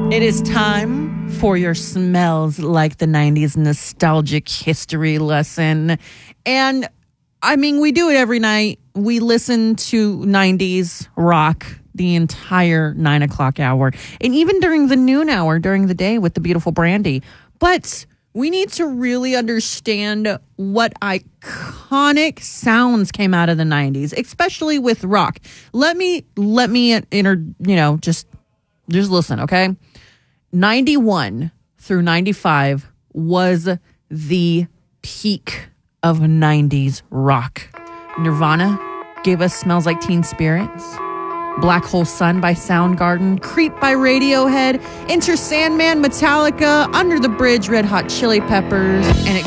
It is time for your Smells Like the 90s nostalgic history lesson. And I mean, we do it every night. We listen to 90s rock the entire 9 o'clock hour, and even during the noon hour during the day with the beautiful Brandy. But we need to really understand what iconic sounds came out of the 90s, especially with rock. Let me just listen, okay? 91 through 95 was the peak of 90s rock. Nirvana gave us Smells Like Teen Spirits. Black Hole Sun by Soundgarden, Creep by Radiohead, Enter Sandman, Metallica, Under the Bridge, Red Hot Chili Peppers, and it